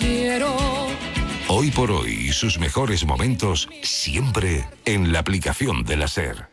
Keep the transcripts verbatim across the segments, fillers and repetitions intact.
quiero. Hoy por hoy y sus mejores momentos siempre en la aplicación de la SER.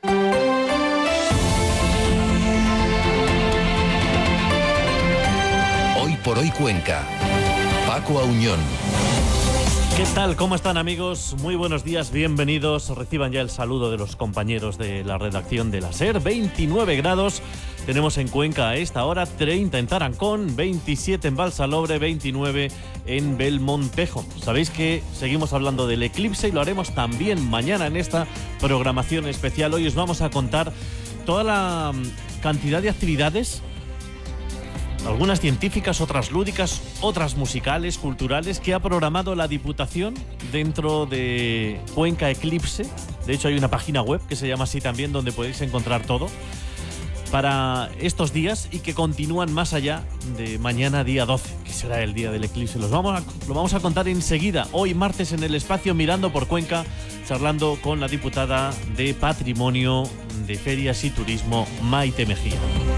Hoy por hoy Cuenca. Paco Auñón. ¿Qué tal? ¿Cómo están, amigos? Muy buenos días, bienvenidos. Reciban ya el saludo de los compañeros de la redacción de la SER. veintinueve grados tenemos en Cuenca a esta hora, treinta en Tarancón, veintisiete en Valsalobre, veintinueve en Belmontejo. Sabéis que seguimos hablando del eclipse y lo haremos también mañana en esta programación especial. Hoy os vamos a contar toda la cantidad de actividades, algunas científicas, otras lúdicas, otras musicales, culturales, que ha programado la Diputación dentro de Cuenca Eclipse. De hecho, hay una página web que se llama así también, donde podéis encontrar todo para estos días y que continúan más allá de mañana, día doce, que será el día del eclipse. Los vamos a, lo vamos a contar enseguida, hoy martes, en el espacio Mirando por Cuenca, charlando con la diputada de Patrimonio, de Ferias y Turismo, Maite Mejía.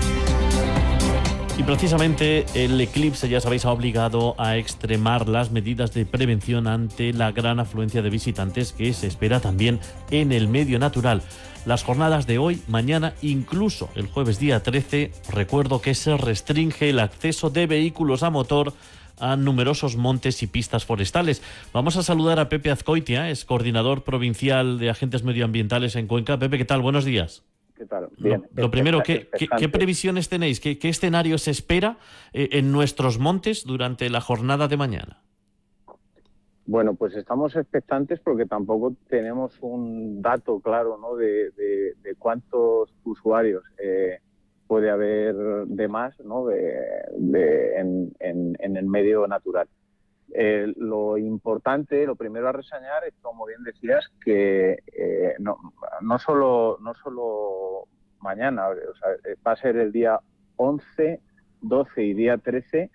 Y precisamente el eclipse, ya sabéis, ha obligado a extremar las medidas de prevención ante la gran afluencia de visitantes que se espera también en el medio natural. Las jornadas de hoy, mañana, incluso el jueves día trece, recuerdo que se restringe el acceso de vehículos a motor a numerosos montes y pistas forestales. Vamos a saludar a Pepe Azcoitia, es coordinador provincial de agentes medioambientales en Cuenca. Pepe, ¿qué tal? Buenos días. ¿Qué tal? Bien. Lo, lo primero, ¿qué, qué, ¿qué previsiones tenéis? ¿Qué, qué escenario se espera eh, en nuestros montes durante la jornada de mañana? Bueno, pues estamos expectantes porque tampoco tenemos un dato claro, ¿no?, de, de, de cuántos usuarios eh, puede haber de más, ¿no?, de, de, en, en, en el medio natural. Eh, lo importante, lo primero a reseñar es, como bien decías, que eh, no, no, solo, no solo mañana, o sea, va a ser el día once, doce y día trece,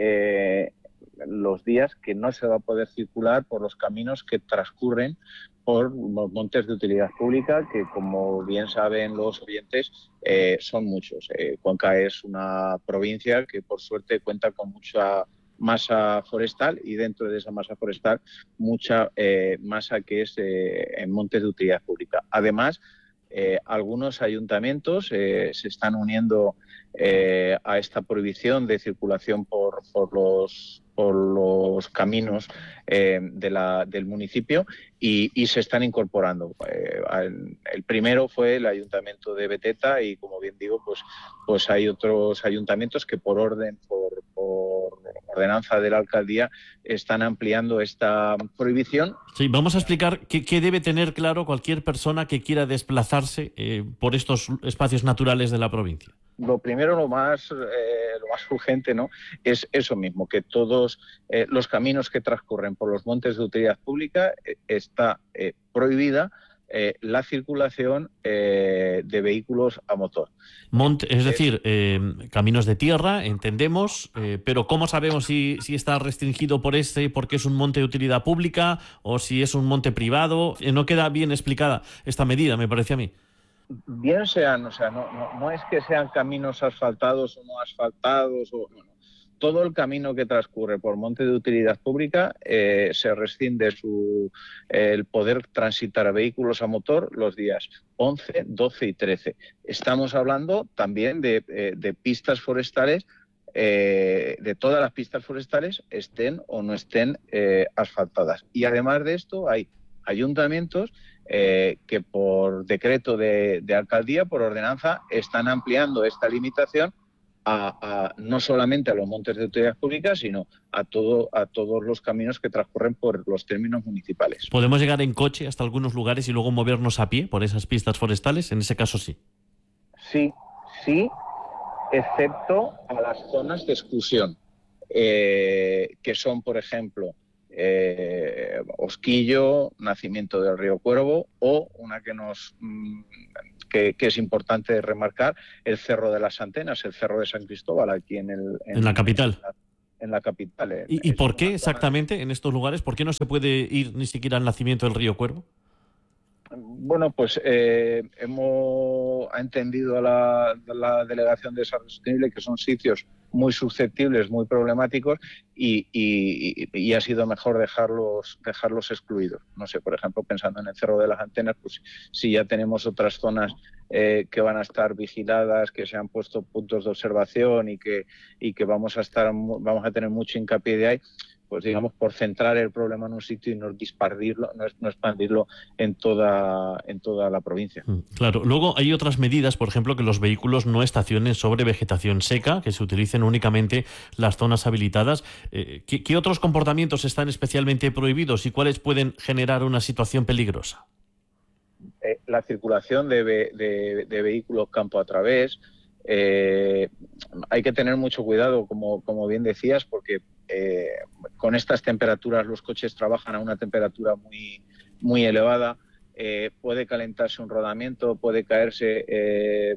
eh, los días que no se va a poder circular por los caminos que transcurren por los montes de utilidad pública, que, como bien saben los oyentes, eh, son muchos. Eh, Cuenca es una provincia que, por suerte, cuenta con mucha masa forestal, y dentro de esa masa forestal mucha eh, masa que es eh, en montes de utilidad pública. Además, eh, algunos ayuntamientos eh, se están uniendo eh, a esta prohibición de circulación por, por los por los caminos eh, de la, del municipio y, y se están incorporando. Eh, el, el primero fue el ayuntamiento de Beteta y, como bien digo, pues, pues hay otros ayuntamientos que por orden, por, por ordenanza de la alcaldía, están ampliando esta prohibición. Sí, vamos a explicar qué, qué debe tener claro cualquier persona que quiera desplazarse eh, por estos espacios naturales de la provincia. Lo primero, lo más, eh, lo más urgente, ¿no?, es eso mismo, que todos eh, los caminos que transcurren por los montes de utilidad pública eh, está eh, prohibida eh, la circulación eh, de vehículos a motor. Monte, es decir, eh, caminos de tierra, entendemos, eh, pero ¿cómo sabemos si, si está restringido por este porque es un monte de utilidad pública o si es un monte privado? Eh, no queda bien explicada esta medida, me parece a mí. Bien sean, o sea, no, no, no es que sean caminos asfaltados o no asfaltados, o, no, no. Todo el camino que transcurre por monte de utilidad pública eh, se rescinde su, eh, el poder transitar a vehículos a motor los días once, doce y trece. Estamos hablando también de, eh, de pistas forestales, eh, de todas las pistas forestales, estén o no estén eh, asfaltadas. Y además de esto, hay ayuntamientos Eh, que por decreto de, de alcaldía, por ordenanza, están ampliando esta limitación a, a no solamente a los montes de utilidad pública, sino a todo a todos los caminos que transcurren por los términos municipales. ¿Podemos llegar en coche hasta algunos lugares y luego movernos a pie por esas pistas forestales? En ese caso sí. Sí, sí, excepto a las zonas de exclusión, eh, que son, por ejemplo, Eh, Osquillo, Nacimiento del Río Cuervo, o una que nos que, que es importante remarcar, el Cerro de las Antenas, el Cerro de San Cristóbal, aquí en el en, en la capital. En la, en la capital. En, ¿Y, y por qué exactamente en estos lugares? ¿Por qué no se puede ir ni siquiera al Nacimiento del Río Cuervo? Bueno, pues eh, hemos entendido a la, la Delegación de Desarrollo Sostenible que son sitios muy susceptibles, muy problemáticos y, y, y ha sido mejor dejarlos dejarlos excluidos. No sé, por ejemplo, pensando en el Cerro de las Antenas, pues si ya tenemos otras zonas eh, que van a estar vigiladas, que se han puesto puntos de observación y que y que vamos a estar vamos a tener mucho hincapié de ahí, pues digamos, por centrar el problema en un sitio y no dispardirlo, no, no expandirlo en toda, en toda la provincia. Claro. Luego hay otras medidas, por ejemplo, que los vehículos no estacionen sobre vegetación seca, que se utilicen únicamente las zonas habilitadas. Eh, ¿qué, ¿Qué otros comportamientos están especialmente prohibidos y cuáles pueden generar una situación peligrosa? Eh, la circulación de, de, de vehículos campo a través. Eh, hay que tener mucho cuidado, como, como bien decías, porque eh, con estas temperaturas los coches trabajan a una temperatura muy, muy elevada. Eh, puede calentarse un rodamiento, puede caerse eh, eh,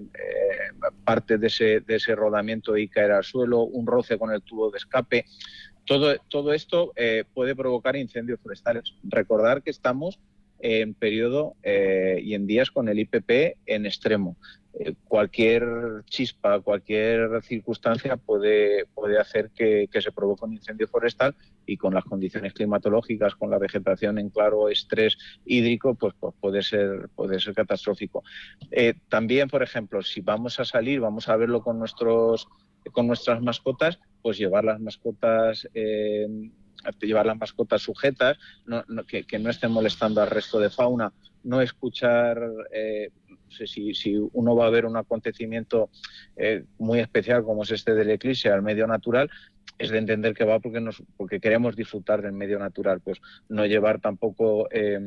parte de ese, de ese rodamiento y caer al suelo, un roce con el tubo de escape. Todo, todo esto eh, puede provocar incendios forestales. Recordar que estamos en periodo eh, y en días con el I P P en extremo. Eh, cualquier chispa, cualquier circunstancia puede, puede hacer que, que se provoque un incendio forestal y con las condiciones climatológicas, con la vegetación en claro estrés hídrico, pues, pues puede ser, puede ser catastrófico. Eh, también, por ejemplo, si vamos a salir, vamos a verlo con, nuestros, con nuestras mascotas, pues llevar las mascotas... Eh, llevar las mascotas sujetas, no, no, que, que no estén molestando al resto de fauna, no escuchar, eh, no sé, si, si uno va a ver un acontecimiento eh, muy especial como es este del eclipse al medio natural, es de entender que va porque, nos, porque queremos disfrutar del medio natural, pues no llevar tampoco eh,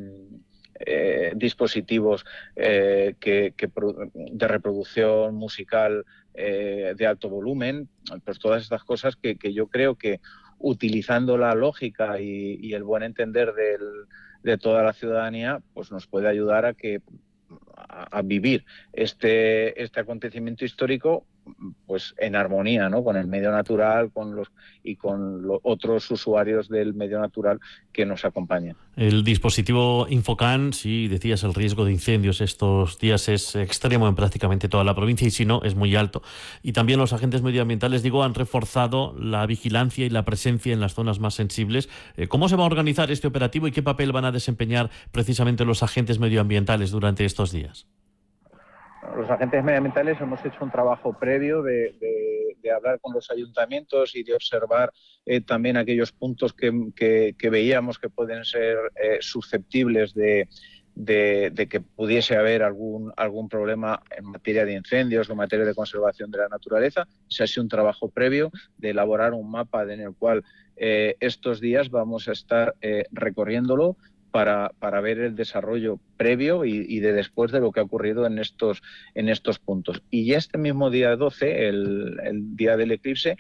eh, dispositivos eh, que, que de reproducción musical eh, de alto volumen, pues todas estas cosas que, que yo creo que utilizando la lógica y, y el buen entender del, de toda la ciudadanía, pues nos puede ayudar a que a, a vivir este, este acontecimiento histórico pues en armonía, ¿no? Con el medio natural, con los y con los otros usuarios del medio natural que nos acompañan. El dispositivo Infocan, si decías, el riesgo de incendios estos días es extremo en prácticamente toda la provincia y si no, es muy alto. Y también los agentes medioambientales, digo, han reforzado la vigilancia y la presencia en las zonas más sensibles. ¿Cómo se va a organizar este operativo y qué papel van a desempeñar precisamente los agentes medioambientales durante estos días? Los agentes medioambientales hemos hecho un trabajo previo de, de, de hablar con los ayuntamientos y de observar eh, también aquellos puntos que, que, que veíamos que pueden ser eh, susceptibles de, de, de que pudiese haber algún, algún problema en materia de incendios o en materia de conservación de la naturaleza. Se ha sido un trabajo previo de elaborar un mapa en el cual eh, estos días vamos a estar eh, recorriéndolo Para, para ver el desarrollo previo y, y de después de lo que ha ocurrido en estos, en estos puntos. Y este mismo día doce, el, el día del eclipse,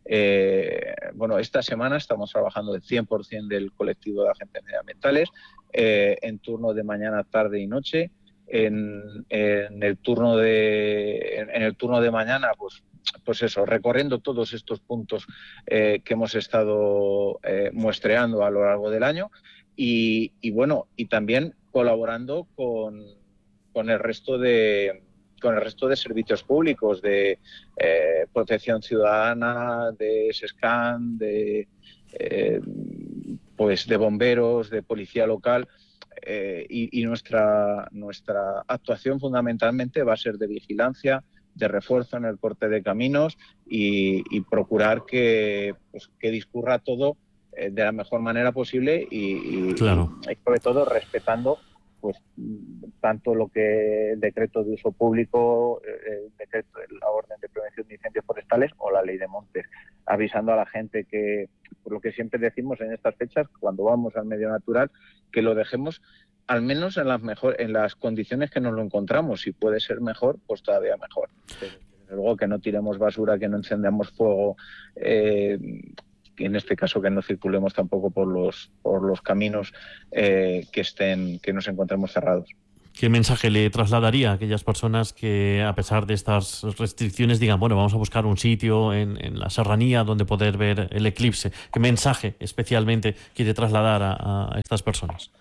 eh, bueno, esta semana estamos trabajando el cien por ciento del colectivo de agentes medioambientales eh, en turno de mañana, tarde y noche. En, en, el turno de, en, en el turno de mañana, pues pues eso, recorriendo todos estos puntos eh, que hemos estado eh, muestreando a lo largo del año. Y, y bueno, y también colaborando con, con el resto de con el resto de servicios públicos de eh, protección ciudadana, de SESCAN, de eh, pues de bomberos, de policía local eh, y, y nuestra nuestra actuación fundamentalmente va a ser de vigilancia, de refuerzo en el corte de caminos y, y procurar que pues, que discurra todo de la mejor manera posible y, y, claro. y sobre todo respetando pues tanto lo que el decreto de uso público, el decreto de la orden de prevención de incendios forestales o la ley de montes, avisando a la gente que, por lo que siempre decimos en estas fechas, cuando vamos al medio natural, que lo dejemos al menos en las mejor, en las condiciones que nos lo encontramos. Si puede ser mejor, pues todavía mejor. Desde luego que no tiremos basura, que no encendamos fuego, eh, que en este caso que no circulemos tampoco por los por los caminos eh, que estén que nos encontremos cerrados. ¿Qué mensaje le trasladaría a aquellas personas que, a pesar de estas restricciones, digan, bueno, vamos a buscar un sitio en, en la serranía donde poder ver el eclipse? ¿Qué mensaje especialmente quiere trasladar a, a estas personas?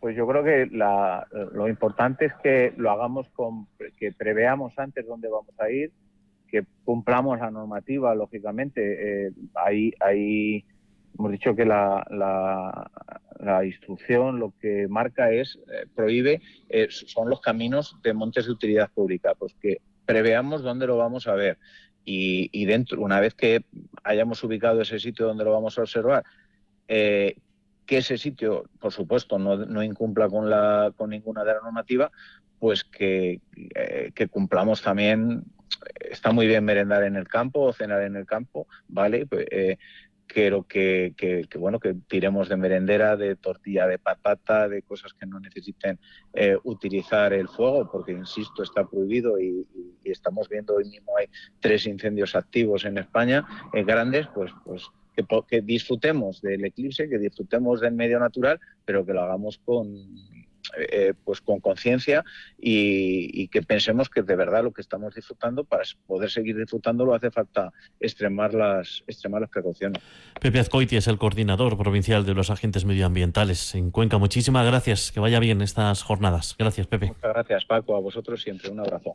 pues yo creo que la, lo importante es que lo hagamos con, que preveamos antes dónde vamos a ir, que cumplamos la normativa, lógicamente. Eh, hay, hay, hemos dicho que la, la, la instrucción lo que marca es, eh, prohíbe, eh, son los caminos de montes de utilidad pública, pues que preveamos dónde lo vamos a ver. Y, y dentro, una vez que hayamos ubicado ese sitio donde lo vamos a observar, eh, que ese sitio, por supuesto, no, no incumpla con, la, con ninguna de la normativa, pues que, eh, que cumplamos también. Está muy bien merendar en el campo o cenar en el campo, ¿vale? Pues, eh, quiero que, que, que, bueno, que tiremos de merendera, de tortilla de patata, de cosas que no necesiten eh, utilizar el fuego, porque, insisto, está prohibido y, y, y estamos viendo hoy mismo hay tres incendios activos en España, eh, grandes, pues, pues que, que disfrutemos del eclipse, que disfrutemos del medio natural, pero que lo hagamos con... Eh, pues con conciencia y, y que pensemos que de verdad lo que estamos disfrutando, para poder seguir disfrutándolo, hace falta extremar las, extremar las precauciones. Pepe Azcoiti es el coordinador provincial de los agentes medioambientales en Cuenca. Muchísimas gracias, que vaya bien estas jornadas. Gracias, Pepe. Muchas gracias, Paco, a vosotros siempre. Un abrazo.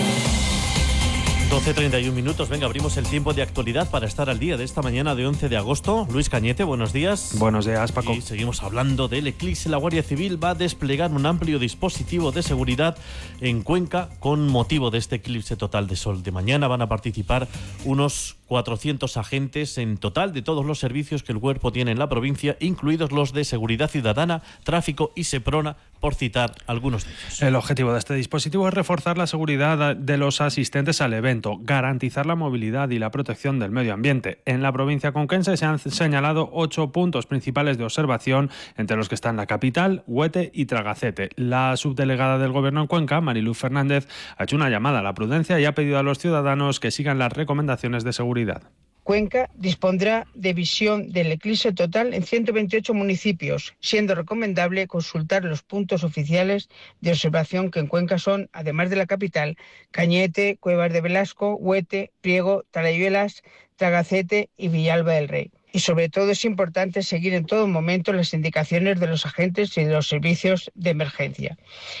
doce treinta y un minutos. Venga, abrimos el tiempo de actualidad para estar al día de esta mañana de once de agosto. Luis Cañete, buenos días. Buenos días, Paco. Y seguimos hablando del eclipse. La Guardia Civil va a desplegar un amplio dispositivo de seguridad en Cuenca con motivo de este eclipse total de sol de mañana. Van a participar unos cuatrocientos agentes en total de todos los servicios que el cuerpo tiene en la provincia, incluidos los de seguridad ciudadana, tráfico y Seprona, por citar algunos de ellos. El objetivo de este dispositivo es reforzar la seguridad de los asistentes al evento, garantizar la movilidad y la protección del medio ambiente. En la provincia conquense se han señalado ocho puntos principales de observación, entre los que están la capital, Huete y Tragacete. La subdelegada del Gobierno en Cuenca, Mariluz Fernández, ha hecho una llamada a la prudencia y ha pedido a los ciudadanos que sigan las recomendaciones de seguridad. Cuenca dispondrá de visión del eclipse total en ciento veintiocho municipios, siendo recomendable consultar los puntos oficiales de observación que en Cuenca son, además de la capital, Cañete, Cuevas de Velasco, Huete, Priego, Talayuelas, Tragacete y Villalba del Rey. Y sobre todo es importante seguir en todo momento las indicaciones de los agentes y de los servicios de emergencia.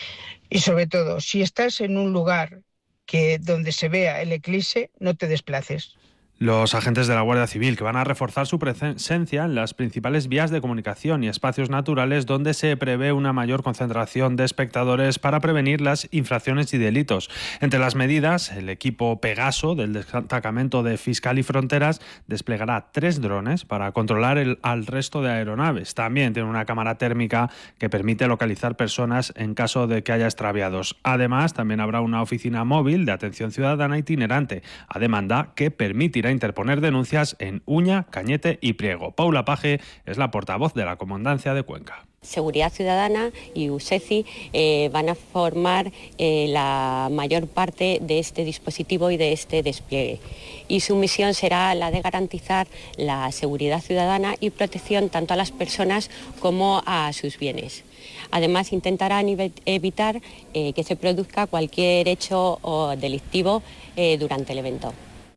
Y sobre todo, si estás en un lugar que donde se vea el eclipse, no te desplaces. Los agentes de la Guardia Civil, que van a reforzar su presencia en las principales vías de comunicación y espacios naturales donde se prevé una mayor concentración de espectadores para prevenir las infracciones y delitos. Entre las medidas, el equipo Pegaso del destacamento de Fiscal y Fronteras desplegará tres drones para controlar el, al resto de aeronaves. También tiene una cámara térmica que permite localizar personas en caso de que haya extraviados. Además, también habrá una oficina móvil de atención ciudadana itinerante a demanda que permitirá a interponer denuncias en Uña, Cañete y Priego. Paula Paje es la portavoz de la Comandancia de Cuenca. Seguridad Ciudadana y U S E C I eh, van a formar eh, la mayor parte de este dispositivo y de este despliegue. Y su misión será la de garantizar la seguridad ciudadana y protección tanto a las personas como a sus bienes. Además, intentarán evitar eh, que se produzca cualquier hecho o delictivo eh, durante el evento.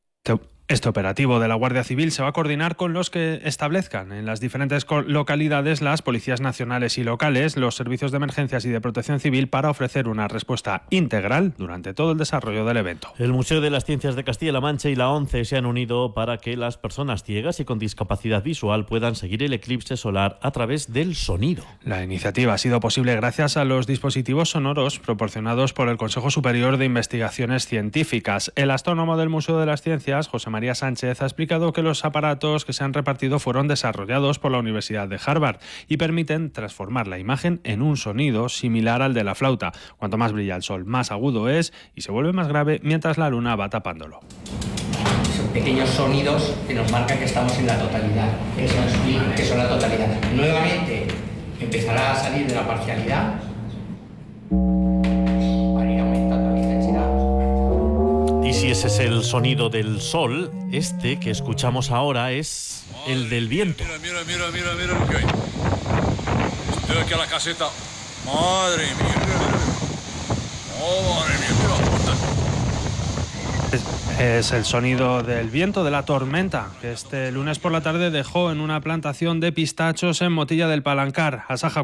Este operativo de la Guardia Civil se va a coordinar con los que establezcan en las diferentes localidades las policías nacionales y locales, los servicios de emergencias y de protección civil, para ofrecer una respuesta integral durante todo el desarrollo del evento. El Museo de las Ciencias de Castilla-La Mancha y la ONCE se han unido para que las personas ciegas y con discapacidad visual puedan seguir el eclipse solar a través del sonido. La iniciativa ha sido posible gracias a los dispositivos sonoros proporcionados por el Consejo Superior de Investigaciones Científicas. El astrónomo del Museo de las Ciencias, José María María Sánchez, ha explicado que los aparatos que se han repartido fueron desarrollados por la Universidad de Harvard y permiten transformar la imagen en un sonido similar al de la flauta. Cuanto más brilla el sol, más agudo es y se vuelve más grave mientras la luna va tapándolo. Son pequeños sonidos que nos marcan que estamos en la totalidad, que son, que son la totalidad. Nuevamente empezará a salir de la parcialidad. Y si ese es el sonido del sol, este que escuchamos ahora es madre, el del viento. Mira, mira, mira, mira, mira lo que hay. Estoy aquí a la caseta. Madre mía, mira, mira. Oh, madre mía, mira. Es, es el sonido del viento de la tormenta que este lunes por la tarde dejó en una plantación de pistachos en Motilla del Palancar. Asaja